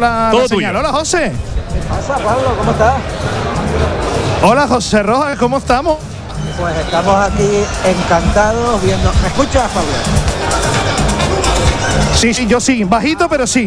la señal. Hola, José. ¿Qué pasa, Pablo? ¿Cómo estás? Hola, José Rojas, ¿cómo estamos? Pues estamos aquí encantados viendo... ¿Me escuchas, Pablo? Sí, yo sí. Bajito, pero sí.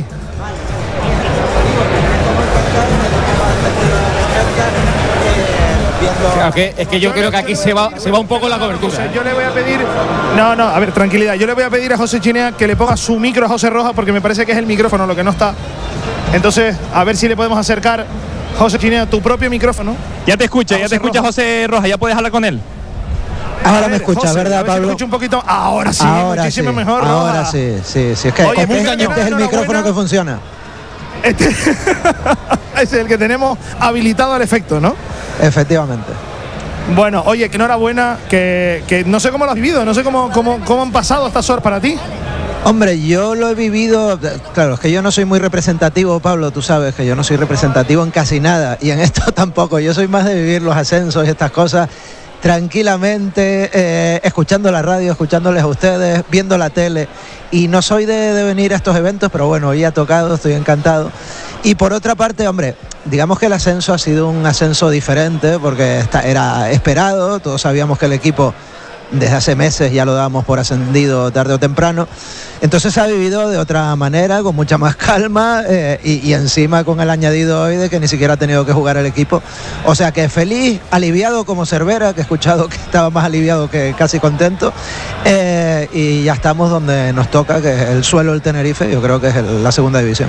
Es que yo creo que aquí se va un poco la cobertura. Yo le voy a pedir... No, a ver, tranquilidad. Yo le voy a pedir a José Chinea que le ponga su micro a José Rojas porque me parece que es el micrófono lo que no está. Entonces, a ver si le podemos acercar, José Chinea, tu propio micrófono. Ya te escucha José Rojas, ya puedes hablar con él. Ahora me escucha, José, ¿verdad, Pablo? Si me escucha un poquito. Ahora sí, muchísimo sí, mejor. Ahora Rojas. sí. Es que Oye, este es el micrófono que funciona. Este es el que tenemos habilitado al efecto, ¿no? Efectivamente. Bueno, oye, que enhorabuena, que no sé cómo lo has vivido, no sé cómo han pasado estas horas para ti. Hombre, yo lo he vivido, claro, es que yo no soy muy representativo, Pablo, tú sabes que yo no soy representativo en casi nada, y en esto tampoco, yo soy más de vivir los ascensos y estas cosas tranquilamente, escuchando la radio, escuchándoles a ustedes, viendo la tele, y no soy de venir a estos eventos, pero bueno, hoy ha tocado, estoy encantado. Y por otra parte, hombre, digamos que el ascenso ha sido un ascenso diferente, porque era esperado, todos sabíamos que el equipo desde hace meses ya lo dábamos por ascendido tarde o temprano, entonces se ha vivido de otra manera, con mucha más calma, y encima con el añadido hoy de que ni siquiera ha tenido que jugar el equipo, o sea que feliz, aliviado como Cervera, que he escuchado que estaba más aliviado que casi contento, y ya estamos donde nos toca, que es el suelo del Tenerife, yo creo que es la segunda división.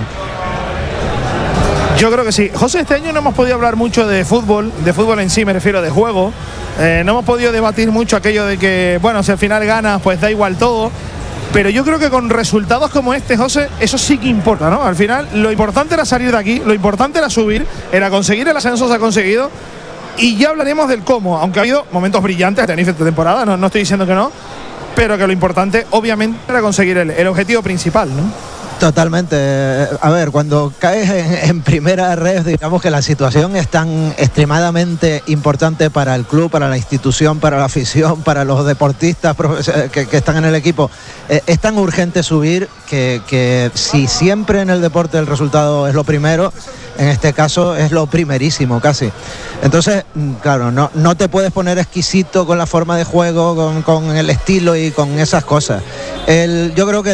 Yo creo que sí. José, este año no hemos podido hablar mucho de fútbol en sí, me refiero de juego. No hemos podido debatir mucho aquello de que, bueno, si al final ganas, pues da igual todo. Pero yo creo que con resultados como este, José, eso sí que importa, ¿no? Al final, lo importante era salir de aquí, lo importante era subir, era conseguir el ascenso, se ha conseguido. Y ya hablaremos del cómo, aunque ha habido momentos brillantes de esta temporada, no estoy diciendo que no, pero que lo importante, obviamente, era conseguir el objetivo principal, ¿no? Totalmente. A ver, cuando caes en primera red, digamos que la situación es tan extremadamente importante para el club, para la institución, para la afición, para los deportistas que están en el equipo. Es tan urgente subir que si siempre en el deporte el resultado es lo primero, en este caso es lo primerísimo casi. Entonces, claro, no te puedes poner exquisito con la forma de juego, con el estilo y con esas cosas. Yo creo que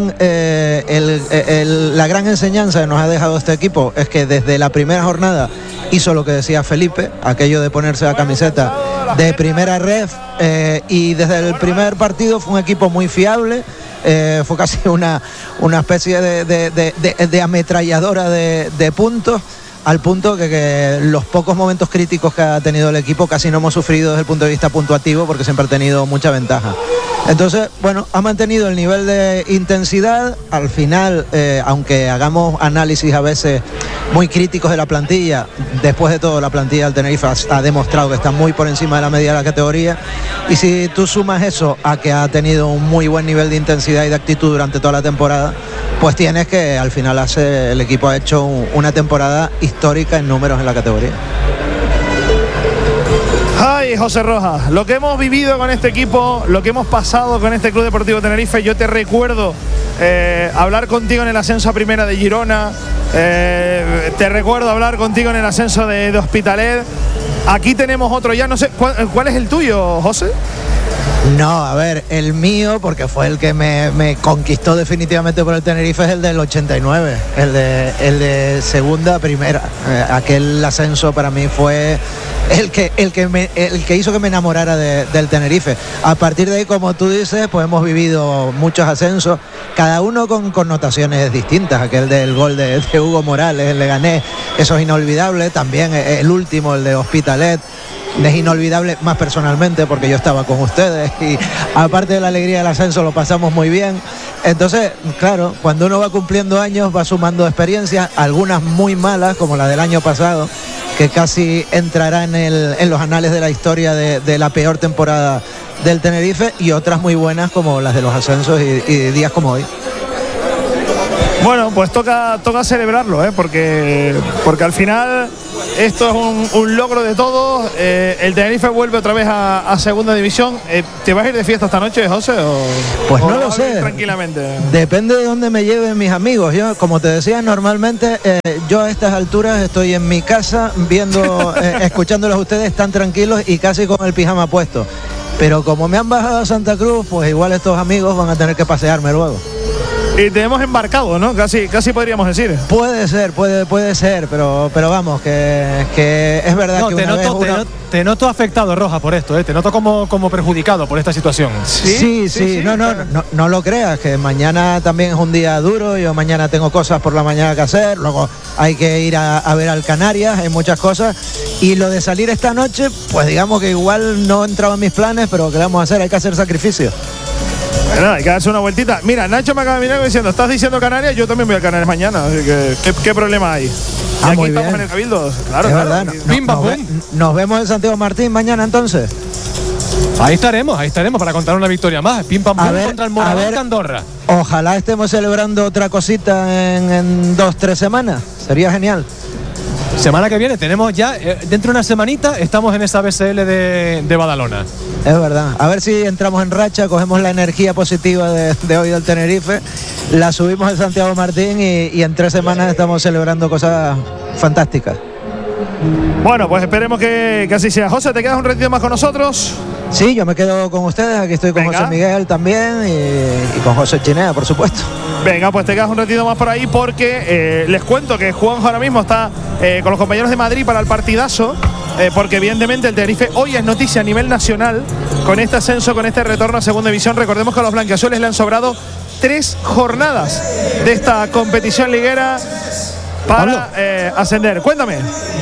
la gran enseñanza que nos ha dejado este equipo es que desde la primera jornada hizo lo que decía Felipe, aquello de ponerse la camiseta de primera red, y desde el primer partido fue un equipo muy fiable. Fue casi una especie de ametralladora de puntos, al punto que los pocos momentos críticos que ha tenido el equipo casi no hemos sufrido desde el punto de vista puntuativo, porque siempre ha tenido mucha ventaja. Entonces, bueno, ha mantenido el nivel de intensidad. Al final, aunque hagamos análisis a veces muy críticos de la plantilla, después de todo la plantilla del Tenerife ha demostrado que está muy por encima de la media de la categoría, y si tú sumas eso a que ha tenido un muy buen nivel de intensidad y de actitud durante toda la temporada, pues tienes que al final el equipo ha hecho una temporada histórica en números en la categoría. Ay, José Rojas, lo que hemos vivido con este equipo, lo que hemos pasado con este Club Deportivo Tenerife, yo te recuerdo hablar contigo en el ascenso a Primera de Girona, te recuerdo hablar contigo en el ascenso de Hospitalet. Aquí tenemos otro ya, no sé, ¿cuál es el tuyo, José? No, a ver, el mío, porque fue el que me conquistó definitivamente por el Tenerife, es el del 89, el de segunda a primera. Aquel ascenso para mí fue el que hizo que me enamorara del Tenerife. A partir de ahí, como tú dices, pues hemos vivido muchos ascensos, cada uno con connotaciones distintas. Aquel del gol de Hugo Morales, el Leganés, eso es inolvidable. También el último, el de Hospitalet, es inolvidable, más personalmente porque yo estaba con ustedes y aparte de la alegría del ascenso lo pasamos muy bien. Entonces, claro, cuando uno va cumpliendo años va sumando experiencias, algunas muy malas como la del año pasado, que casi entrará en los anales de la historia de la peor temporada del Tenerife, y otras muy buenas como las de los ascensos y días como hoy. Bueno, pues toca celebrarlo, porque al final esto es un logro de todos. El Tenerife vuelve otra vez a segunda división. ¿Te vas a ir de fiesta esta noche, José? Pues ¿o no lo sé. Tranquilamente. Depende de dónde me lleven mis amigos. Yo, como te decía, normalmente yo a estas alturas estoy en mi casa viendo, escuchándolos a ustedes tan tranquilos y casi con el pijama puesto. Pero como me han bajado a Santa Cruz, pues igual estos amigos van a tener que pasearme luego. Y te hemos embarcado, ¿no? Casi podríamos decir. Puede ser, pero vamos, que es verdad no, que te noto afectado, Rojas, por esto, te noto como perjudicado por esta situación. Sí. No lo creas, que mañana también es un día duro. Yo mañana tengo cosas por la mañana que hacer, luego hay que ir a ver al Canarias, hay muchas cosas. Y lo de salir esta noche, pues digamos que igual no entraba en mis planes, pero ¿qué vamos a hacer? Hay que hacer sacrificio. Bueno, hay que darse una vueltita. Mira, Nacho me acaba de mirar diciendo, ¿estás diciendo Canarias? Yo también voy a Canarias mañana, así que ¿qué problema hay? Y aquí muy estamos bien. en el Cabildo, claro. Es verdad. Nos vemos en Santiago Martín mañana entonces. Ahí estaremos para contar una victoria más. Pim pam pum contra el Moraván Andorra. Ojalá estemos celebrando otra cosita en 2-3 semanas. Sería genial. Semana que viene tenemos ya, dentro de una semanita, estamos en esa BSL de Badalona. Es verdad. A ver si entramos en racha, cogemos la energía positiva de hoy del Tenerife, la subimos en Santiago Martín y en 3 semanas estamos celebrando cosas fantásticas. Bueno, pues esperemos que así sea. José, ¿te quedas un ratito más con nosotros? Sí, yo me quedo con ustedes. Aquí estoy con José Miguel también y con José Chinea, por supuesto. Venga, pues te quedas un ratito más por ahí porque les cuento que Juanjo ahora mismo está con los compañeros de Madrid para el partidazo, porque evidentemente el Tenerife hoy es noticia a nivel nacional con este ascenso, con este retorno a segunda división. Recordemos que a los blanquiazules le han sobrado 3 jornadas de esta competición liguera para ascender. Cuéntame.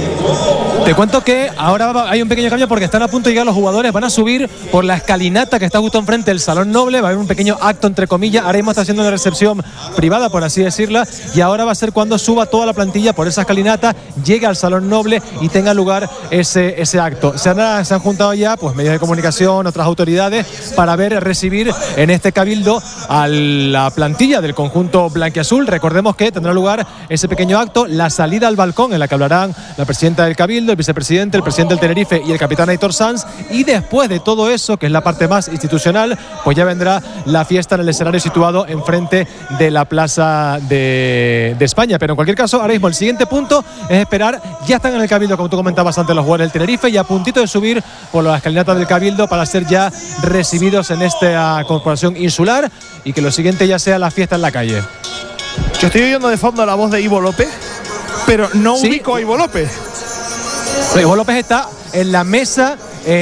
Te cuento que ahora hay un pequeño cambio porque están a punto de llegar los jugadores. Van a subir por la escalinata que está justo enfrente del Salón Noble. Va a haber un pequeño acto entre comillas. Ahora mismo está haciendo una recepción privada, por así decirla. Y ahora va a ser cuando suba toda la plantilla por esa escalinata, llegue al Salón Noble y tenga lugar ese acto. Se han juntado ya pues medios de comunicación, otras autoridades, para recibir en este cabildo a la plantilla del conjunto blanquiazul. Recordemos que tendrá lugar ese pequeño acto, la salida al balcón en la que hablarán la presidenta del Cabildo, el vicepresidente, el presidente del Tenerife y el capitán Aitor Sanz. Y después de todo eso, que es la parte más institucional, pues ya vendrá la fiesta en el escenario situado enfrente de la Plaza de España. Pero en cualquier caso, ahora mismo el siguiente punto es esperar. Ya están en el Cabildo, como tú comentabas antes, los jugadores del Tenerife, y a puntito de subir por la escalinata del Cabildo para ser ya recibidos en esta corporación insular, y que lo siguiente ya sea la fiesta en la calle. Yo estoy oyendo de fondo la voz de Ivo López, pero no ubico a Ivo López. Ivo López está en la mesa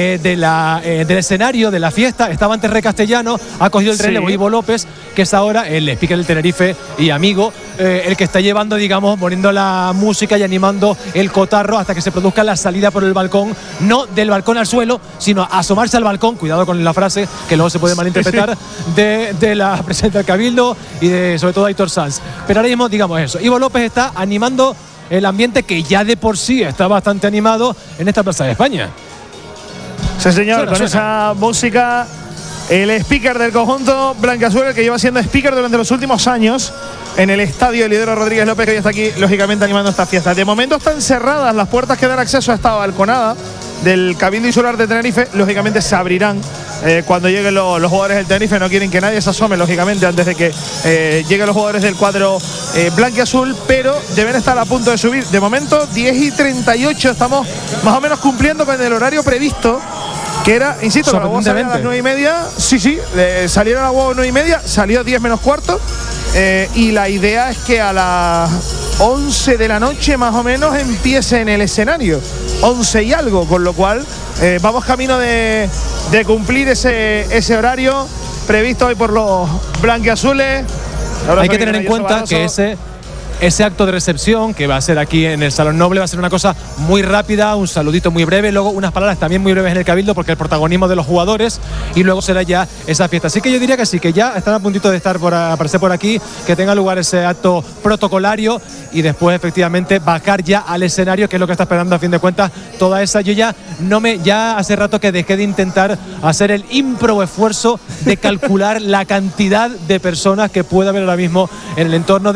del escenario de la fiesta. Estaba antes Rey Castellano, ha cogido el relevo Ivo López, que es ahora el speaker del Tenerife y amigo, el que está llevando, digamos, poniendo la música y animando el cotarro hasta que se produzca la salida por el balcón, no del balcón al suelo, sino asomarse al balcón, cuidado con la frase que luego se puede malinterpretar, de la presidenta del Cabildo y sobre todo de Aitor Sanz. Pero ahora mismo, digamos eso, Ivo López está animando el ambiente que ya de por sí está bastante animado en esta Plaza de España. Sí, señor, con esa música, el speaker del conjunto blanquiazul, el que lleva siendo speaker durante los últimos años en el estadio Elidoro Rodríguez López, que hoy está aquí, lógicamente, animando esta fiesta. De momento están cerradas las puertas que dan acceso a esta balconada del Cabildo Insular de Tenerife. Lógicamente se abrirán cuando lleguen los jugadores del Tenerife. No quieren que nadie se asome, lógicamente, antes de que lleguen los jugadores del cuadro blanquiazul, pero deben estar a punto de subir. De momento, 10:38, estamos más o menos cumpliendo con el horario previsto, que era, insisto, la huevo salía a las 9:30. Sí, salieron a las huevo 9:30, salió 10 menos cuarto. Y la idea es que a las 11 de la noche más o menos empiece en el escenario, 11 y algo, con lo cual vamos camino de cumplir ese horario previsto hoy por los blanquiazules. Hay que tener en cuenta que ese acto de recepción que va a ser aquí en el Salón Noble va a ser una cosa muy rápida, un saludito muy breve, luego unas palabras también muy breves en el Cabildo, porque el protagonismo de los jugadores, y luego será ya esa fiesta. Así que yo diría que sí, que ya están a puntito de aparecer por aquí, que tenga lugar ese acto protocolario y después efectivamente bajar ya al escenario, que es lo que está esperando a fin de cuentas toda esa. Yo ya hace rato que dejé de intentar hacer el ímprobo esfuerzo de calcular la cantidad de personas que puede haber ahora mismo en el entorno de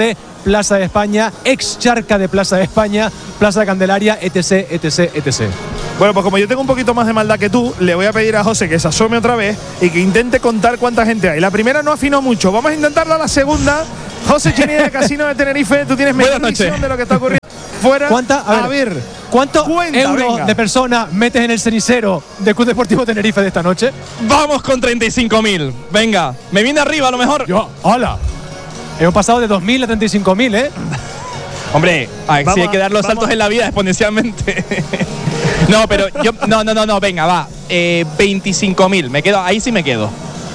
Plaza de España, ex charca de Plaza de España, Plaza de Candelaria, etc, etc, etc. Bueno, pues como yo tengo un poquito más de maldad que tú, le voy a pedir a José que se asome otra vez y que intente contar cuánta gente hay. La primera no afinó mucho, vamos a intentarla la segunda. José Chenier de Casino de Tenerife, tú tienes mejor visión de lo que está ocurriendo fuera. A ver, ¿cuántos euros de persona metes en el cenicero del Club Deportivo Tenerife de esta noche? Vamos con 35.000. Venga, me viene arriba a lo mejor. ¡Hola! Hemos pasado de 2.000 a 35.000, ¿eh? Hombre, sí hay que dar los saltos en la vida exponencialmente. No, pero yo. No, venga, va. 25.000. Me quedo, ahí sí me quedo.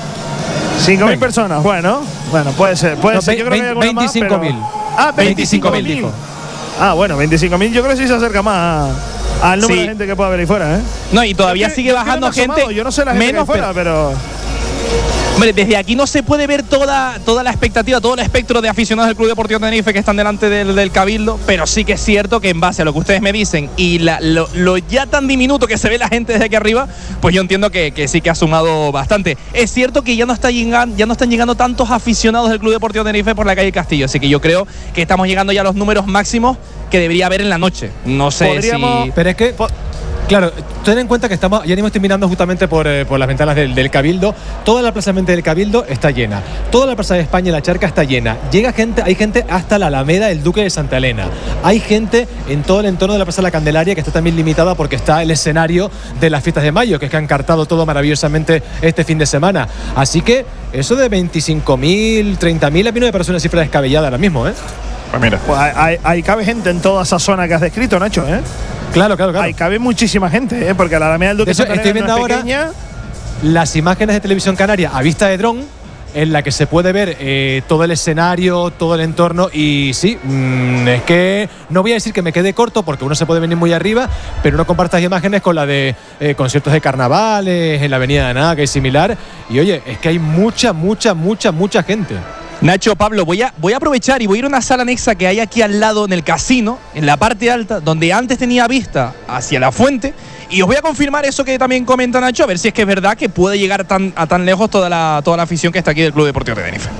5.000 personas. Bueno, puede ser. Puede ser. Yo creo que hay 25.000. Ah, 25.000 dijo. Ah, bueno, 25.000. Yo creo que sí se acerca más al número de gente que puede haber ahí fuera, ¿eh? No, y todavía sigue bajando gente. Yo no sé la gente menos que hay fuera, pero. Hombre, desde aquí no se puede ver toda la expectativa, todo el espectro de aficionados del Club Deportivo Tenerife que están delante del Cabildo, pero sí que es cierto que en base a lo que ustedes me dicen y lo ya tan diminuto que se ve la gente desde aquí arriba, pues yo entiendo que sí que ha sumado bastante. Es cierto que ya no están llegando tantos aficionados del Club Deportivo Tenerife por la calle Castillo, así que yo creo que estamos llegando ya a los números máximos que debería haber en la noche. No sé si… Pero es que… Claro, ten en cuenta que ya estoy mirando justamente por las ventanas del Cabildo. Toda la plaza del Cabildo está llena. Toda la plaza de España y la Charca está llena. Hay gente hasta la Alameda del Duque de Santa Elena. Hay gente en todo el entorno de la Plaza de la Candelaria que está también limitada porque está el escenario de las fiestas de mayo, que es que han cartado todo maravillosamente este fin de semana. Así que eso de 25.000, 30.000, a mí no me parece una cifra descabellada ahora mismo, ¿eh? Pues mira. Pues ahí cabe gente en toda esa zona que has descrito, Nacho, ¿eh? Claro. Ahí cabe muchísima gente, ¿eh? Porque la Alameda del Duque de Santa Elena estoy viendo ahora pequeña. Las imágenes de Televisión Canaria a vista de dron, en la que se puede ver todo el escenario, todo el entorno. Y sí, es que no voy a decir que me quede corto porque uno se puede venir muy arriba, pero no compartas imágenes con la de conciertos de carnavales en la Avenida de Anaga y similar. Y oye, es que hay mucha gente. Nacho, Pablo, voy a aprovechar y voy a ir a una sala anexa que hay aquí al lado en el casino, en la parte alta, donde antes tenía vista hacia la fuente, y os voy a confirmar eso que también comenta Nacho, a ver si es que es verdad que puede llegar a tan lejos toda la afición que está aquí del Club Deportivo Tenerife.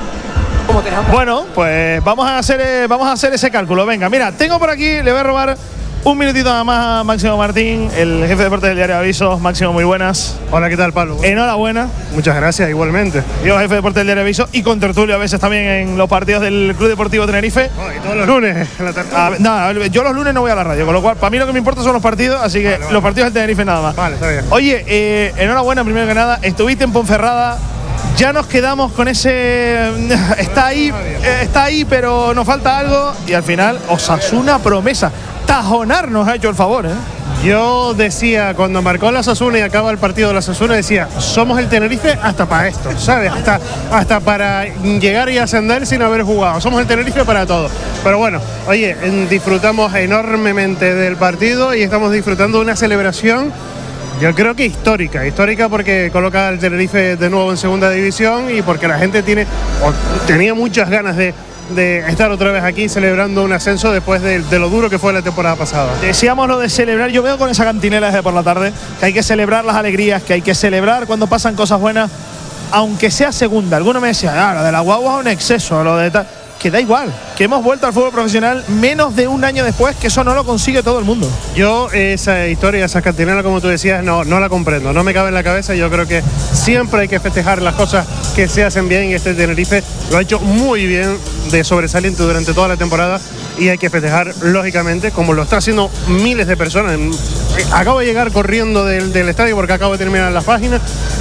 Bueno, pues vamos a hacer ese cálculo. Venga, mira, tengo por aquí, le voy a robar un minutito nada más a Máximo Martín, el jefe de deportes del diario Avisos. Máximo, muy buenas. Hola, ¿qué tal, Pablo? Enhorabuena. Muchas gracias, igualmente. Yo, jefe de deportes del diario Avisos y con tertulio a veces también en los partidos del Club Deportivo Tenerife. Y todos los lunes en la tertulia. Yo los lunes no voy a la radio, con lo cual para mí lo que me importa son los partidos, así que los partidos del Tenerife nada más. Vale, está bien. Oye, enhorabuena primero que nada. Estuviste en Ponferrada. Ya nos quedamos con ese… Está ahí, pero nos falta algo. Y al final, Osasuna promesa. Tajonar nos ha hecho el favor, ¿eh? Yo decía, cuando marcó la Osasuna y acaba el partido de la Osasuna, decía, somos el Tenerife hasta para esto, ¿sabes? Hasta para llegar y ascender sin haber jugado. Somos el Tenerife para todo. Pero bueno, oye, disfrutamos enormemente del partido y estamos disfrutando de una celebración, yo creo que histórica porque coloca al Tenerife de nuevo en segunda división y porque la gente tenía muchas ganas de estar otra vez aquí celebrando un ascenso después de lo duro que fue la temporada pasada. Decíamos lo de celebrar, yo veo con esa cantinela desde por la tarde que hay que celebrar las alegrías, que hay que celebrar cuando pasan cosas buenas, aunque sea segunda. Alguno me decía, lo de la guagua es un exceso, lo de tal… Que da igual, que hemos vuelto al fútbol profesional menos de un año después, que eso no lo consigue todo el mundo. Yo esa historia, esa cantinela, como tú decías, no la comprendo, no me cabe en la cabeza. Yo creo que siempre hay que festejar las cosas que se hacen bien y este Tenerife lo ha hecho muy bien, de sobresaliente durante toda la temporada, y hay que festejar, lógicamente, como lo está haciendo miles de personas. Acabo de llegar corriendo del estadio porque acabo de terminar las páginas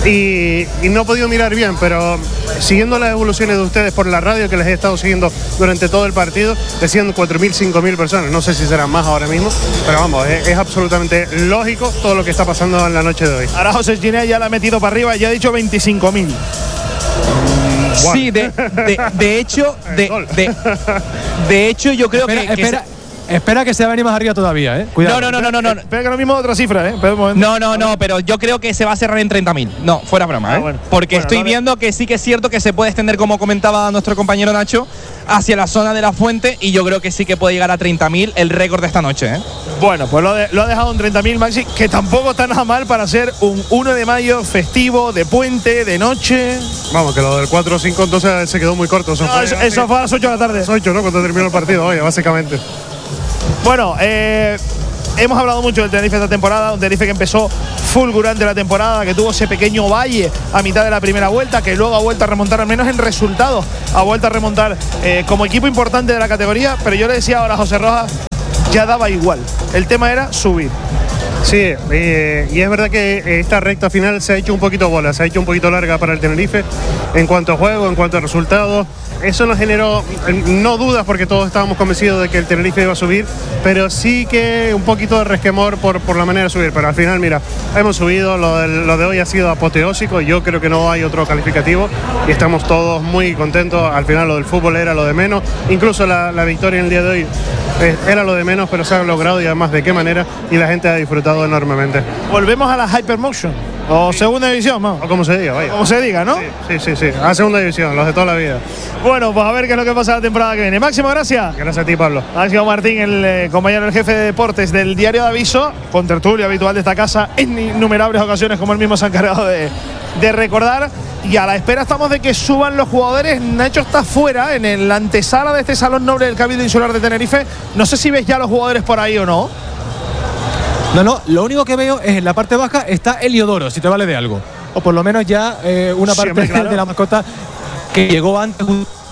y no he podido mirar bien, pero siguiendo las evoluciones de ustedes por la radio, que les he estado siguiendo durante todo el partido, decían 4.000, 5.000 personas. No sé si serán más ahora mismo, pero vamos, es absolutamente lógico todo lo que está pasando en la noche de hoy. Ahora José Ginés ya la ha metido para arriba y ya ha dicho 25.000. Sí, de hecho yo creo que… Espera que se va a venir más arriba todavía, cuidado. No. Espera que lo mismo otra cifra, Espera un momento. No, pero yo creo que se va a cerrar en 30.000. No, fuera broma, Bueno. Porque Bueno, estoy viendo que sí que es cierto que se puede extender, como comentaba nuestro compañero Nacho, hacia la zona de la Fuente, y yo creo que sí que puede llegar a 30.000 el récord de esta noche, Bueno, pues lo ha dejado en 30.000, Maxi, que tampoco está nada mal para ser un 1 de mayo festivo, de puente, de noche. Vamos, que lo del 4 o 5 entonces se quedó muy corto. No, eso fue a las 8 de la tarde. 8, ¿no? Cuando terminó el partido, oye, básicamente. Bueno, hemos hablado mucho del Tenerife esta temporada, un Tenerife que empezó fulgurante la temporada, que tuvo ese pequeño valle a mitad de la primera vuelta, que luego ha vuelto a remontar, al menos en resultados, ha vuelto a remontar como equipo importante de la categoría, pero yo le decía ahora a José Rojas, ya daba igual, el tema era subir. Sí, y es verdad que esta recta final se ha hecho un poquito bola, se ha hecho un poquito larga para el Tenerife en cuanto a juego, en cuanto a resultados. Eso nos generó, no dudas, porque todos estábamos convencidos de que el Tenerife iba a subir, pero sí que un poquito de resquemor por la manera de subir. Pero al final, mira, hemos subido, lo de hoy ha sido apoteósico, yo creo que no hay otro calificativo y estamos todos muy contentos. Al final lo del fútbol era lo de menos, incluso la victoria en el día de hoy era lo de menos, pero se ha logrado, y además de qué manera, y la gente ha disfrutado enormemente. Volvemos a la Hypermotion, o segunda división, ¿no? O como se diga, vaya. Como se diga, ¿no? Sí, a segunda división, los de toda la vida. Bueno, pues a ver qué es lo que pasa la temporada que viene. Máximo, gracias. Gracias a ti, Pablo. Ha sido Martín, el compañero del jefe de deportes del Diario de Aviso, con tertulio habitual de esta casa en innumerables ocasiones, como él mismo se ha encargado de recordar. Y a la espera estamos de que suban los jugadores. Nacho está fuera, en la antesala de este Salón Noble del Cabildo Insular de Tenerife. No sé si ves ya los jugadores por ahí o no. No, lo único que veo es en la parte baja está Heliodoro, si te vale de algo. O por lo menos ya una parte Siempre, claro, de la mascota que llegó antes,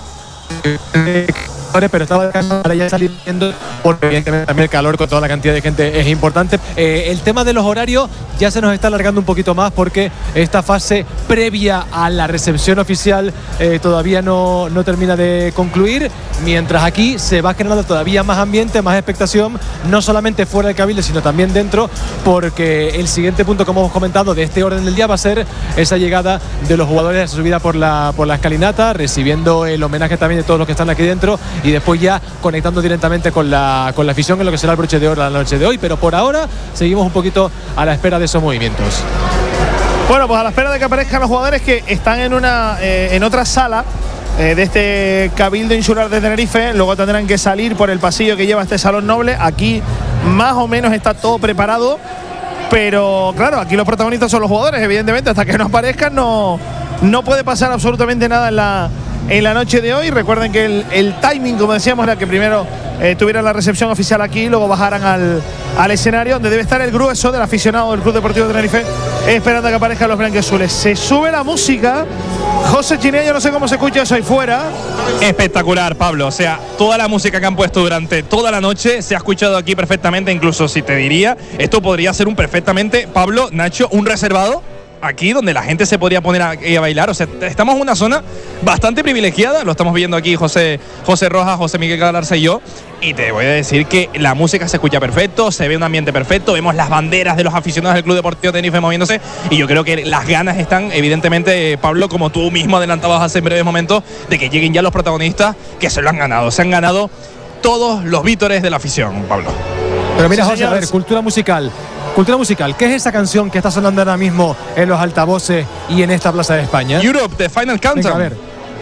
pero estaba para ya saliendo, porque evidentemente también el calor con toda la cantidad de gente es importante. El tema de los horarios ya se nos está alargando un poquito más, porque esta fase previa a la recepción oficial todavía no termina de concluir, mientras aquí se va generando todavía más ambiente, más expectación, no solamente fuera del Cabildo, sino también dentro, porque el siguiente punto, como hemos comentado, de este orden del día va a ser esa llegada de los jugadores, esa subida por la escalinata, recibiendo el homenaje también de todos los que están aquí dentro, y después ya conectando directamente con la afición en lo que será el broche de oro la noche de hoy. Pero por ahora seguimos un poquito a la espera de esos movimientos. Bueno, pues a la espera de que aparezcan los jugadores que están en otra sala de este Cabildo Insular de Tenerife. Luego tendrán que salir por el pasillo que lleva este Salón Noble. Aquí más o menos está todo preparado, pero claro, aquí los protagonistas son los jugadores, evidentemente. Hasta que no aparezcan no puede pasar absolutamente nada en la noche de hoy. Recuerden que el timing, como decíamos, era que primero tuvieran la recepción oficial aquí y luego bajaran al escenario, donde debe estar el grueso del aficionado del Club Deportivo de Tenerife, esperando a que aparezcan los blanquiazules. Se sube la música. José Chinea, yo no sé cómo se escucha eso ahí fuera. Espectacular, Pablo. O sea, toda la música que han puesto durante toda la noche se ha escuchado aquí perfectamente. Incluso si te diría, esto podría ser perfectamente, Pablo, Nacho, un reservado aquí donde la gente se podría poner a bailar. O sea, estamos en una zona bastante privilegiada. Lo estamos viendo aquí José Rojas, José Miguel Galarza y yo. Y te voy a decir que la música se escucha perfecto, se ve un ambiente perfecto, vemos las banderas de los aficionados del Club Deportivo Tenerife moviéndose, y yo creo que las ganas están, evidentemente, Pablo, como tú mismo adelantabas hace breves momentos, de que lleguen ya los protagonistas que se lo han ganado. Se han ganado todos los vítores de la afición, Pablo. Pero mira, José, a ver, cultura musical, ¿qué es esa canción que está sonando ahora mismo en los altavoces y en esta Plaza de España? Europe, The Final Countdown. Venga, a ver.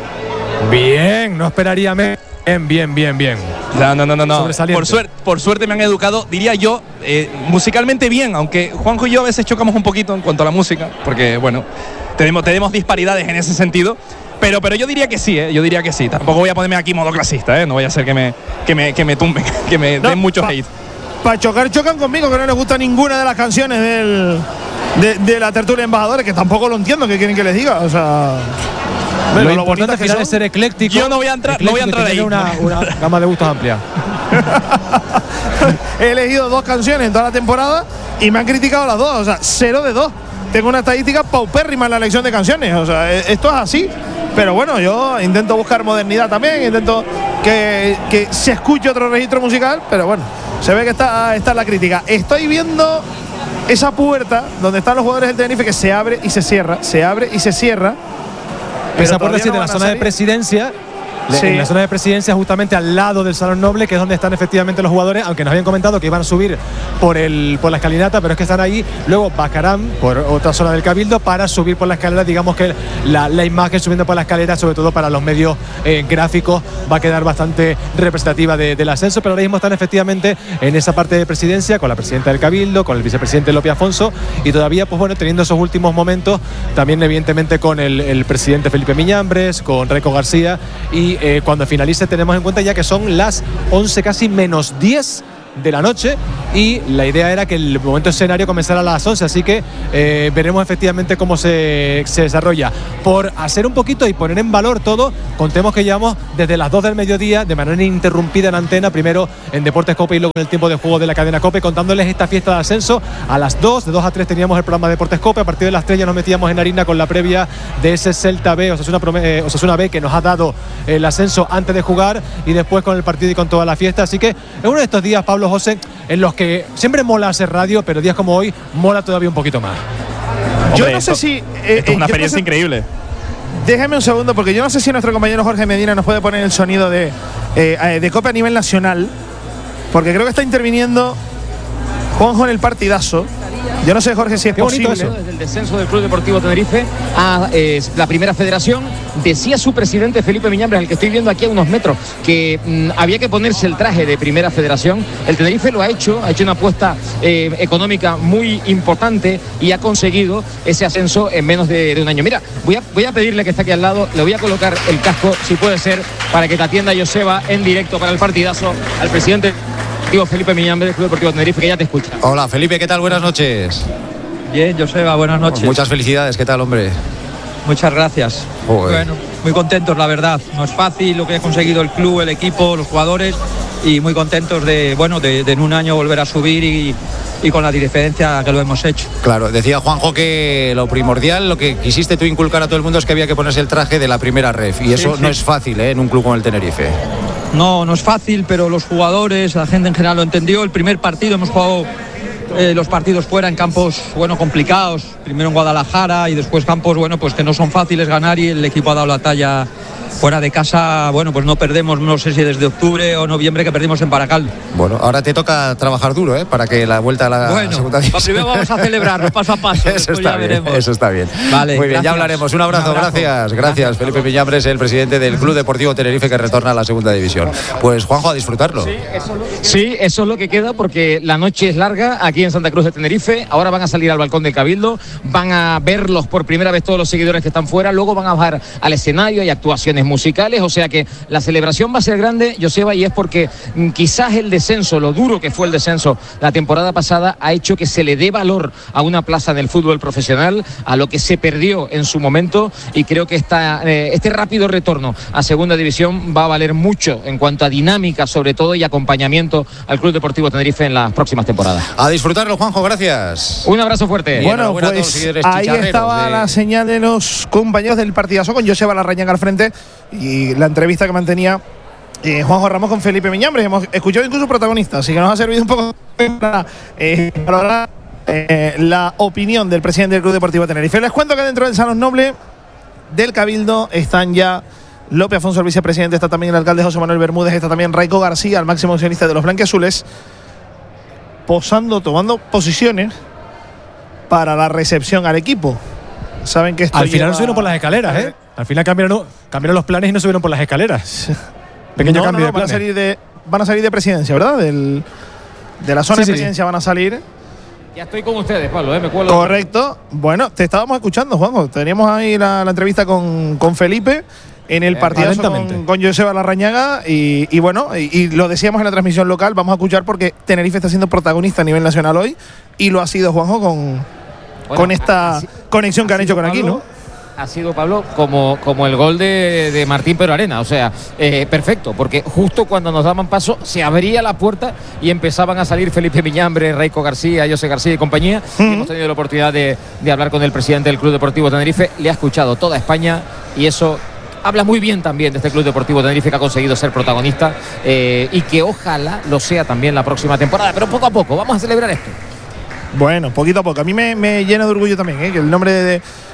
Bien, no esperaría menos. Bien. No. Por suerte me han educado, diría yo, musicalmente bien, aunque Juanjo y yo a veces chocamos un poquito en cuanto a la música, porque, bueno, tenemos disparidades en ese sentido. Pero yo diría que sí, yo diría que sí. Tampoco voy a ponerme aquí modo clasista, no voy a hacer que me tumben, que me den mucho hate. Para chocan conmigo, que no les gusta ninguna de las canciones de la tertulia de embajadores, que tampoco lo entiendo, que quieren que les diga. O sea, lo importante al final es ser ecléctico. Yo no voy a entrar ahí. Una gama de gustos amplia. He elegido 2 canciones en toda la temporada y me han criticado las 2. O sea, 0 de 2. Tengo una estadística paupérrima en la elección de canciones. O sea, esto es así. Pero bueno, yo intento buscar modernidad también, intento que se escuche otro registro musical, pero bueno, se ve que está la crítica. Estoy viendo esa puerta donde están los jugadores del Tenerife, que se abre y se cierra, se abre y se cierra. Esa puerta sí, de la zona de presidencia, Sí. En la zona de presidencia, justamente al lado del Salón Noble, que es donde están efectivamente los jugadores, aunque nos habían comentado que iban a subir por la escalinata, pero es que están ahí. Luego bajarán por otra zona del Cabildo para subir por la escalera. Digamos que la imagen subiendo por la escalera, sobre todo para los medios gráficos, va a quedar bastante representativa del ascenso, pero ahora mismo están efectivamente en esa parte de presidencia, con la presidenta del Cabildo, con el vicepresidente López Afonso, y todavía, pues bueno, teniendo esos últimos momentos, también evidentemente con el presidente Felipe Miñambres, con Raico García, y cuando finalice tenemos en cuenta ya que son las 11 casi menos 10 de la noche, y la idea era que el momento escenario comenzara a las 11, así que veremos efectivamente cómo se desarrolla. Por hacer un poquito y poner en valor todo, contemos que llevamos desde las 2 del mediodía de manera ininterrumpida en antena, primero en Deportes Cope y luego en el tiempo de juego de la cadena Cope, contándoles esta fiesta de ascenso. A las 2, de 2 a 3 teníamos el programa Deportes Cope, a partir de las 3 ya nos metíamos en harina con la previa de ese Celta B, Osasuna B, que nos ha dado el ascenso antes de jugar, y después con el partido y con toda la fiesta. Así que es uno de estos días, Pablo, José, en los que siempre mola hacer radio, pero días como hoy mola todavía un poquito más. Yo Hombre, no sé si. Esto es una experiencia increíble. Déjame un segundo, porque yo no sé si nuestro compañero Jorge Medina nos puede poner el sonido de Copa a nivel nacional, porque creo que está interviniendo Juanjo en el partidazo. Yo no sé, Jorge, si es posible. Desde el descenso del Club Deportivo Tenerife a la primera federación, decía su presidente Felipe Miñambres, al que estoy viendo aquí a unos metros, que había que ponerse el traje de primera federación. El Tenerife lo ha hecho una apuesta económica muy importante y ha conseguido ese ascenso en menos de un año. Mira, voy a pedirle que está aquí al lado, le voy a colocar el casco, si puede ser, para que te atienda Joseba en directo para el partidazo al presidente Felipe Miñambres del Club Deportivo Tenerife, que ya te escucha. Hola, Felipe, ¿qué tal? Buenas noches. Bien, Joseba, buenas noches. Muchas felicidades, ¿qué tal, hombre? Muchas gracias. Joder. Bueno, muy contentos, la verdad. No es fácil lo que ha conseguido el club, el equipo, los jugadores, y muy contentos de en un año volver a subir y con la diferencia que lo hemos hecho. Claro, decía Juanjo que lo primordial, lo que quisiste tú inculcar a todo el mundo es que había que ponerse el traje de la primera ref, y eso sí. No es fácil, en un club como el Tenerife. No es fácil, pero los jugadores, la gente en general lo entendió. El primer partido hemos jugado los partidos fuera en campos complicados, primero en Guadalajara y después campos pues que no son fáciles ganar, y el equipo ha dado la talla. Fuera de casa, pues no perdemos, no sé si desde octubre o noviembre, que perdimos en Baracaldo. Bueno, ahora te toca trabajar duro, para que la vuelta a la segunda división. Primero vamos a celebrarlo paso a paso. Eso está bien, veremos. Eso está bien. Vale, muy bien, gracias. Ya hablaremos. Un abrazo. Gracias. Felipe Miñambres, el presidente del Club Deportivo Tenerife, que retorna a la segunda división. Pues Juanjo, a disfrutarlo. Sí, eso es lo que queda, porque la noche es larga aquí en Santa Cruz de Tenerife. Ahora van a salir al balcón del Cabildo, van a verlos por primera vez todos los seguidores que están fuera, luego van a bajar al escenario, hay actuaciones musicales, o sea que la celebración va a ser grande, Joseba, y es porque quizás el descenso, lo duro que fue el descenso la temporada pasada, ha hecho que se le dé valor a una plaza en el fútbol profesional, a lo que se perdió en su momento, y creo que este rápido retorno a segunda división va a valer mucho en cuanto a dinámica, sobre todo, y acompañamiento al Club Deportivo Tenerife en las próximas temporadas. A disfrutarlo, Juanjo, gracias. Un abrazo fuerte. Bueno, pues ahí estaba la señal de los compañeros del partidazo, con Joseba Larrañaga al frente, y la entrevista que mantenía Juanjo Ramos con Felipe Miñambres. Hemos escuchado incluso protagonistas, así que nos ha servido un poco para la opinión del presidente del Club Deportivo Tenerife. Les cuento que dentro del Salón Noble del Cabildo están ya López Afonso, el vicepresidente, está también el alcalde José Manuel Bermúdez, está también Raico García, el máximo accionista de los blanquiazules, posando, tomando posiciones para la recepción al equipo. Saben que esto al final no subieron por las escaleras, Al final cambiaron los planes y no subieron por las escaleras. Pequeño cambio de planes. Van a salir de presidencia, ¿verdad? De la zona de presidencia van a salir. Ya estoy con ustedes, Pablo, me cuelo. Correcto. Bueno, te estábamos escuchando, Juanjo. Teníamos ahí la entrevista con Felipe en el partidazo con Joseba Larrañaga, y bueno, y lo decíamos en la transmisión local, vamos a escuchar porque Tenerife está siendo protagonista a nivel nacional hoy, y lo ha sido, Juanjo, con esta conexión que han hecho con aquí, ¿no? Ha sido, Pablo, como el gol de Martín Pedro Arena, o sea, perfecto, porque justo cuando nos daban paso se abría la puerta y empezaban a salir Felipe Miñambres, Raico García, José García y compañía. Y hemos tenido la oportunidad de hablar con el presidente del Club Deportivo Tenerife, le ha escuchado toda España, y eso habla muy bien también de este Club Deportivo Tenerife, que ha conseguido ser protagonista, y que ojalá lo sea también la próxima temporada, pero poco a poco, vamos a celebrar esto. Bueno, poquito a poco. A mí me llena de orgullo también, que el nombre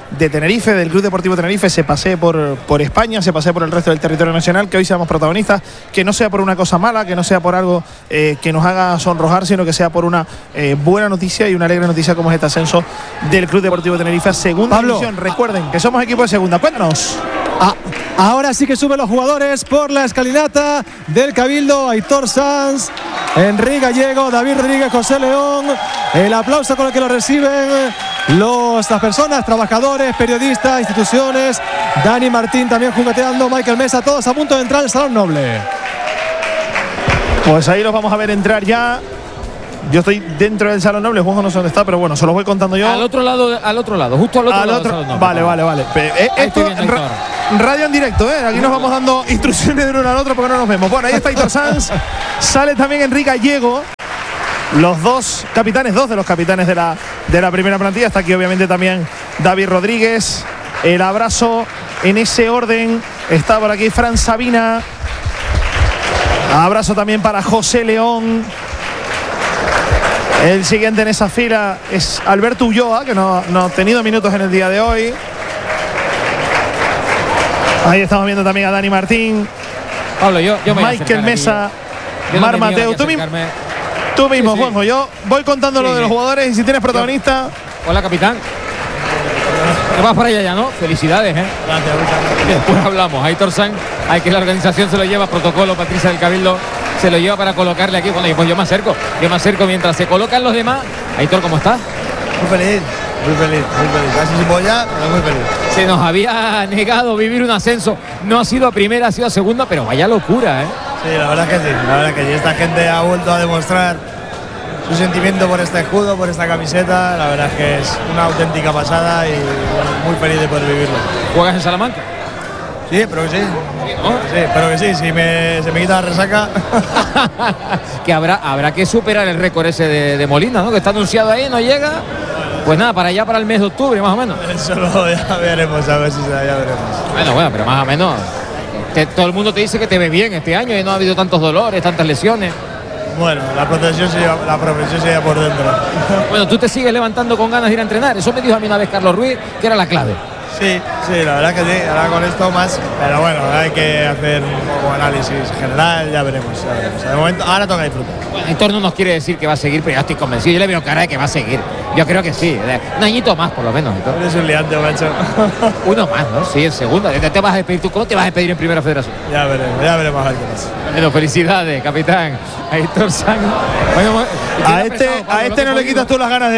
de Tenerife, del Club Deportivo Tenerife, se pasee por España, se pasee por el resto del territorio nacional, que hoy seamos protagonistas, que no sea por una cosa mala, que no sea por algo que nos haga sonrojar, sino que sea por una buena noticia y una alegre noticia como es este ascenso del Club Deportivo Tenerife a segunda división. Recuerden que somos equipo de segunda. Cuéntanos. Ahora sí que suben los jugadores por la escalinata del Cabildo. Aitor Sanz, Enrique Gallego, David Rodríguez, José León. El aplauso con el que lo reciben las personas, trabajadores, periodistas, instituciones. Dani Martín también jugueteando, Michael Mesa, todos a punto de entrar al Salón Noble. Pues ahí los vamos a ver entrar ya. Yo estoy dentro del Salón Noble, Juanjo no sé dónde está, pero bueno, se los voy contando yo. Al otro lado, justo al otro lado del Salón Noble. Vale. Esto radio en directo, Aquí nos vamos dando instrucciones de uno al otro porque no nos vemos. Bueno, ahí está Aitor Sanz, sale también Enrique Gallego. Los dos de los capitanes de la primera plantilla. Está aquí obviamente también David Rodríguez. El abrazo en ese orden. Está por aquí Fran Sabina. Abrazo también para José León. El siguiente en esa fila es Alberto Ulloa, que no ha tenido minutos en el día de hoy. Ahí estamos viendo también a Dani Martín. Pablo, yo me Michael Mesa, Mar Mateo. Tú mismo, Juanjo. Yo voy contando lo de los jugadores y si tienes protagonista. Hola, capitán. Te vas para allá ya, ¿no? Felicidades, Gracias. Después hablamos. Aitor Sanz, hay que la organización se lo lleva, protocolo, Patricia del Cabildo se lo lleva para colocarle aquí. Bueno, y pues yo me acerco mientras se colocan los demás. Aitor, ¿cómo estás? Muy feliz. Casi sin boya, pero muy feliz. Se nos había negado vivir un ascenso. No ha sido a primera, ha sido a segunda, pero vaya locura, Sí, la verdad que sí. Esta gente ha vuelto a demostrar su sentimiento por este escudo, por esta camiseta. La verdad es que es una auténtica pasada y muy feliz de poder vivirlo. ¿Juegas en Salamanca? Sí, pero que sí. ¿No? Sí, pero que sí, si se me quita la resaca. Que habrá que superar el récord ese de Molina, ¿no? Que está anunciado ahí, no llega. Pues nada, para allá, para el mes de octubre, más o menos. Eso ya veremos, a ver si ya veremos. Bueno, pero más o menos. Todo el mundo te dice que te ve bien este año y no ha habido tantos dolores, tantas lesiones. Bueno, la profesión se lleva por dentro. Bueno, tú te sigues levantando con ganas de ir a entrenar. Eso me dijo a mí una vez Carlos Ruiz, que era la clave. Sí, la verdad que sí, ahora con esto más, pero bueno, hay que hacer un poco de análisis general, ya veremos. De momento, ahora toca disfrutar. Bueno, Aitor no nos quiere decir que va a seguir, pero ya estoy convencido, yo le veo cara de que va a seguir. Yo creo que sí, un añito más por lo menos. Aitor. Eres un liante, macho. Uno más, ¿no? Sí, en segunda. ¿Te vas a despedir tú? ¿Cómo te vas a despedir en primera federación? Ya veremos a ver qué pasa. Bueno, felicidades, capitán. Aitor Sanz. Bueno, a este no le quitas tú las ganas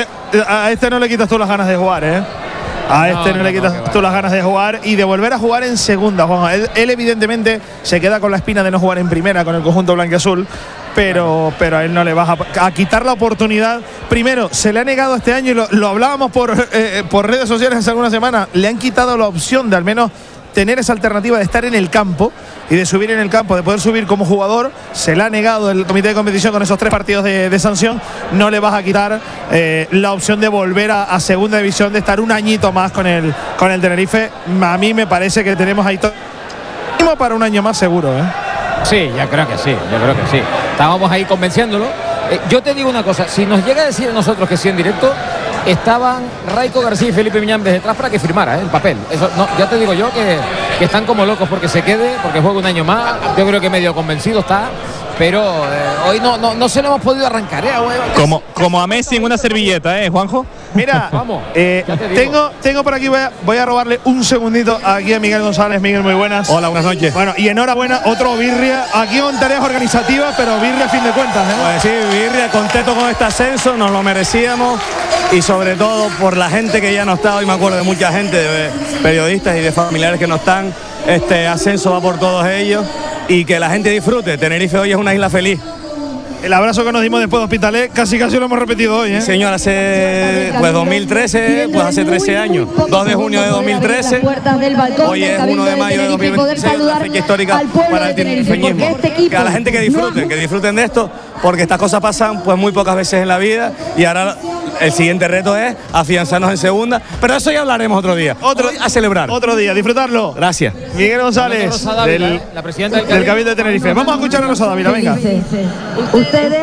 de jugar, A este no le quitas tú las ganas de jugar y de volver a jugar en segunda, Juan. Él evidentemente se queda con la espina de no jugar en primera con el conjunto blanquiazul, pero a él no le vas a quitar la oportunidad. Primero, se le ha negado este año y lo hablábamos por redes sociales hace algunas semanas. Le han quitado la opción de al menos tener esa alternativa de estar en el campo y de subir en el campo, de poder subir como jugador. Se le ha negado el comité de competición con esos 3 partidos de sanción. No le vas a quitar la opción de volver a segunda división, de estar un añito más con el Tenerife. A mí me parece que tenemos ahí para un año más seguro, Sí, yo creo que sí. Estábamos ahí convenciéndolo. Yo te digo una cosa, si nos llega a decir a nosotros que sí en directo, estaban Raico García y Felipe Miñambres detrás para que firmara el papel. Eso, no, ya te digo yo que están como locos porque se quede, porque juega un año más. Yo creo que medio convencido está, pero hoy no se lo hemos podido arrancar. Como a Messi en una servilleta, Juanjo. Mira, vamos. Tengo por aquí, voy a robarle un segundito aquí a Miguel González. Miguel, muy buenas. Hola, buenas noches. Bueno, y enhorabuena, otro birria. Aquí con tareas organizativas, pero birria a fin de cuentas, Pues sí, birria, contento con este ascenso, nos lo merecíamos. Y sobre todo por la gente que ya no está, hoy me acuerdo de mucha gente, de periodistas y de familiares que no están. Este ascenso va por todos ellos y que la gente disfrute. Tenerife hoy es una isla feliz. El abrazo que nos dimos después de Hospitalet, casi lo hemos repetido hoy, Señor, hace 2013, pues hace 13 años. 2 de junio de 2013. Hoy es 1 de mayo de 2026, una fecha histórica para el tinerifeñismo. Que a la gente que disfruten de esto, porque estas cosas pasan pues muy pocas veces en la vida y ahora el siguiente reto es afianzarnos en segunda, pero eso ya hablaremos otro día. A celebrar. Otro día, disfrutarlo. Gracias. Miguel González, la presidenta del Cabildo de Tenerife. Vamos a escuchar a Rosa Dávila, venga. Ustedes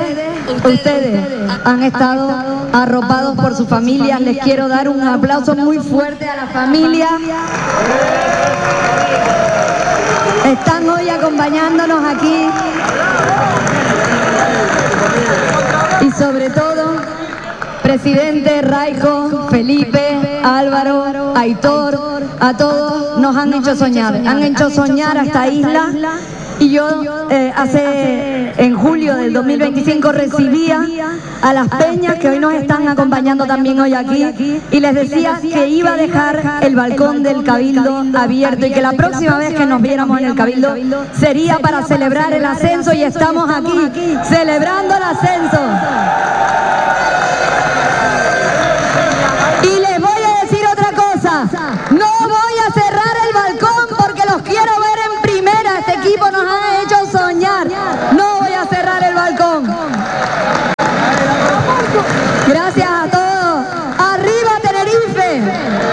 Ustedes han estado arropados por sus familias. Les quiero dar un aplauso muy fuerte a la familia. Están hoy acompañándonos aquí. Y sobre todo, presidente, Raico, Felipe, Álvaro, Aitor, a todos nos han hecho soñar a esta isla. Y yo en julio del 2025 recibía a las peñas que hoy nos están acompañando también hoy aquí y les decía que iba a dejar el balcón del Cabildo abierto y que la próxima vez que nos viéramos en el Cabildo sería para celebrar el ascenso, y estamos aquí celebrando el ascenso. Y les voy a decir otra cosa, no voy a cerrar el balcón porque los quiero ver en primera. Este equipo nos ha hecho soñar. No voy a cerrar el balcón. Gracias a todos. ¡Arriba Tenerife!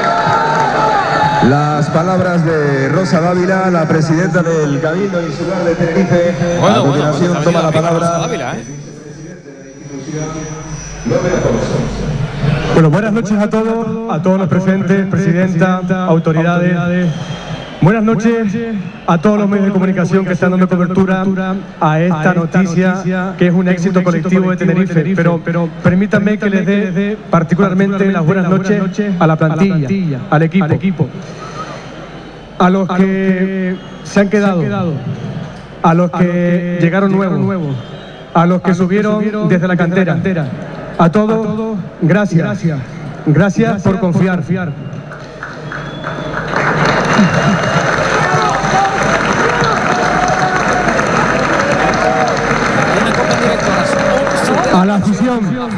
Las palabras de Rosa Dávila, la presidenta del Cabildo Insular de Tenerife. A continuación toma la palabra. Bueno, buenas noches a todos los presentes, presidenta, autoridades. Buenas noches a todos los medios de comunicación que están dando cobertura a esta noticia que es un éxito colectivo de Tenerife. Pero permítanme que les dé particularmente las buenas noches a la plantilla, al equipo, a los que se han quedado, a los que llegaron nuevos, a los que subieron desde la cantera. A todos, gracias. Gracias por confiar. A la afición.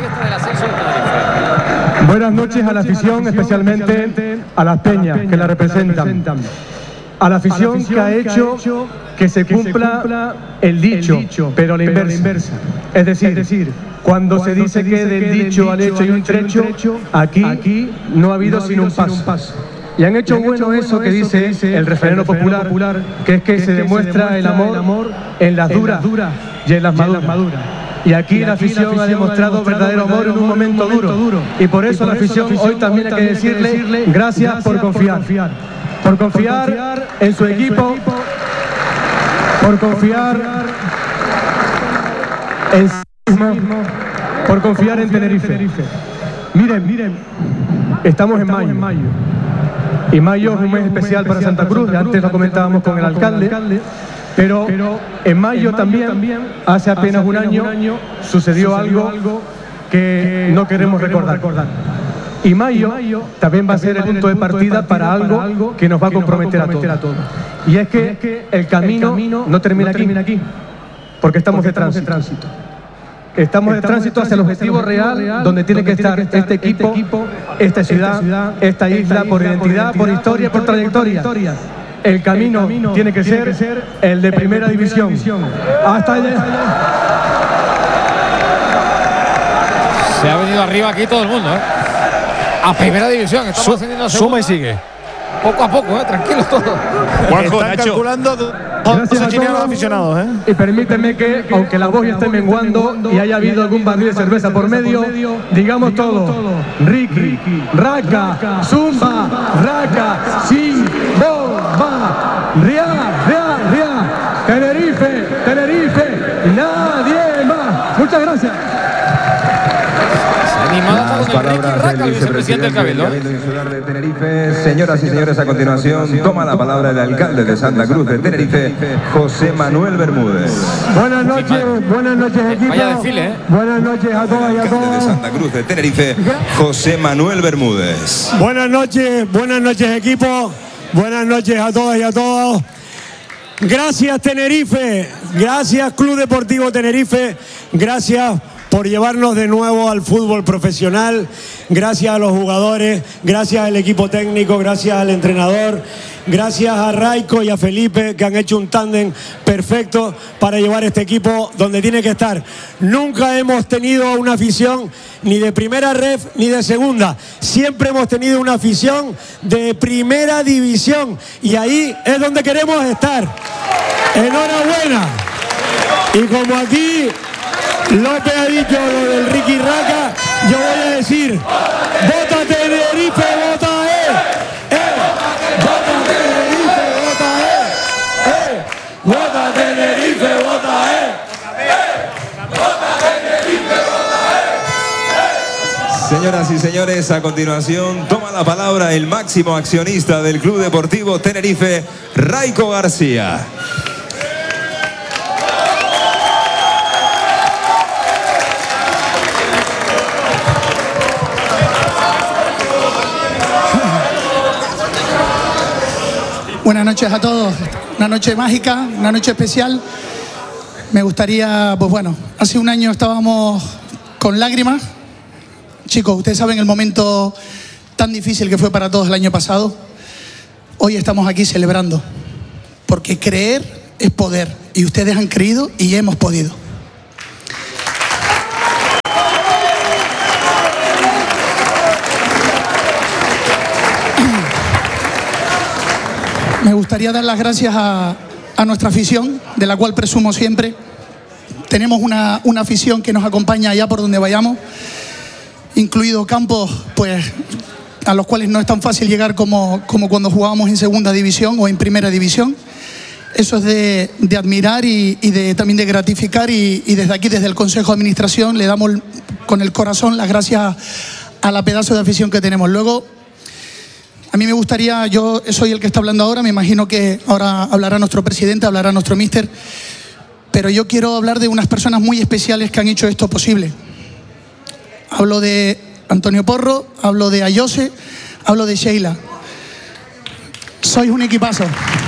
Buenas noches a la afición, especialmente a las peñas que la representan. A la afición que ha hecho que se cumpla el dicho, pero la inversa. Es decir, cuando se dice que del dicho al hecho hay un trecho, aquí no ha habido sino un paso. Y han hecho bueno eso que dice el refrendo popular, que es que se demuestra el amor en las duras y en las maduras. Y aquí la afición ha demostrado verdadero amor en un momento duro. Y por eso la afición hoy también hay que decirle gracias por confiar. Por confiar en su equipo, por confiar en sí mismo, por confiar en Tenerife. Miren, estamos en mayo. Y mayo es un mes especial para Santa Cruz, antes lo comentábamos con el alcalde. Pero en mayo también, hace apenas un año, sucedió algo que no queremos recordar. Y mayo también va a ser el punto de partida para algo que nos va a comprometer a todos. Y es que el camino no termina aquí, porque estamos de tránsito. Estamos de tránsito hacia el objetivo real, donde tiene que estar este equipo, esta ciudad, esta isla, por identidad, por historia, por trayectoria. El camino tiene que ser el de primera división. Hasta allá. Se ha venido arriba aquí todo el mundo, ¿eh? A primera división. Estamos ascendiendo a segunda. Suma y sigue. Poco a poco, tranquilos todos. Están calculando los aficionados, ¿eh? Y permíteme que, aunque la voz ya esté menguando y haya habido algún barril de cerveza por medio, digamos todo. Ricky, Raca, Zumba, Raca, Sin, Bomba, Ria. Tenerife, nadie más. Muchas gracias. Las palabras del vicepresidente del Cabildo Insular de Tenerife. Señoras y señores, a continuación toma la palabra el alcalde de Santa Cruz de Tenerife, José Manuel Bermúdez. Buenas noches equipo. Vaya desfile, ¿eh? Buenas noches a todas y a todos. Alcalde de Santa Cruz de Tenerife, José Manuel Bermúdez. Buenas noches equipo. Buenas noches a todas y a todos. Gracias Tenerife, gracias Club Deportivo Tenerife, gracias por llevarnos de nuevo al fútbol profesional. Gracias a los jugadores, gracias al equipo técnico, gracias al entrenador, gracias a Raico y a Felipe, que han hecho un tándem perfecto para llevar este equipo donde tiene que estar. Nunca hemos tenido una afición ni de primera ref ni de segunda. Siempre hemos tenido una afición de primera división y ahí es donde queremos estar. Enhorabuena. Y como aquí López ha dicho lo del Ricky Raca, yo voy a decir, vota Tenerife, vota vota Tenerife, vota vota Tenerife, vota vota Tenerife, vota Señoras y señores, a continuación toma la palabra el máximo accionista del Club Deportivo Tenerife, Raico García. Buenas noches a todos, una noche mágica, una noche especial. Me gustaría, pues bueno, hace un año estábamos con lágrimas. Chicos, ustedes saben el momento tan difícil que fue para todos el año pasado. Hoy estamos aquí celebrando, porque creer es poder, y ustedes han creído y hemos podido. Me gustaría dar las gracias a nuestra afición, de la cual presumo siempre. Tenemos una afición que nos acompaña allá por donde vayamos, incluido campos pues, a los cuales no es tan fácil llegar como cuando jugábamos en segunda división o en primera división. Eso es de admirar y también de gratificar, y desde aquí, desde el Consejo de Administración, le damos con el corazón las gracias a la pedazo de afición que tenemos. Luego, a mí me gustaría, yo soy el que está hablando ahora, me imagino que ahora hablará nuestro presidente, hablará nuestro míster, pero yo quiero hablar de unas personas muy especiales que han hecho esto posible. Hablo de Antonio Porro, hablo de Ayose, hablo de Sheila. Sois un equipazo.